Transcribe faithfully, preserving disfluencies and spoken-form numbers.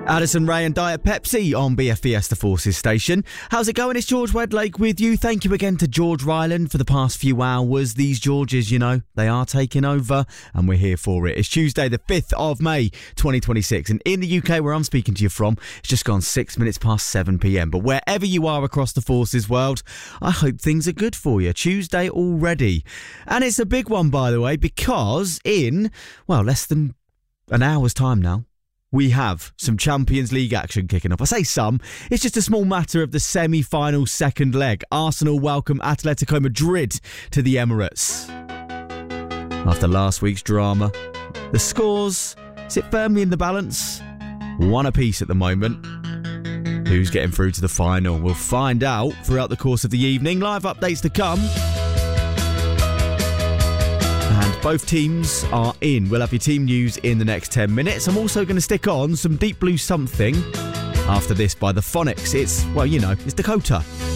Addison Rae and Diet Pepsi on B F Fiesta Forces station. How's it going? It's George Wedlake with you. Thank you again to George Ryland for the past few hours. These Georges, you know, they are taking over and we're here for it. It's Tuesday the fifth of May twenty twenty-six, and in the U K where I'm speaking to you from, it's just gone six minutes past seven p.m. But wherever you are across the Forces world, I hope things are good for you. Tuesday already. And it's a big one, by the way, because in, well, less than an hour's time now, we have some Champions League action kicking off. I say some, it's just a small matter of the semi-final second leg. Arsenal welcome Atletico Madrid to the Emirates. After last week's drama, the scores sit firmly in the balance. One apiece at the moment. Who's getting through to the final? We'll find out throughout the course of the evening. Live updates to come. And both teams are in. We'll have your team news in the next ten minutes. I'm also going to stick on some Deep Blue Something after this by the Phonics. It's, well, you know, it's Dakota.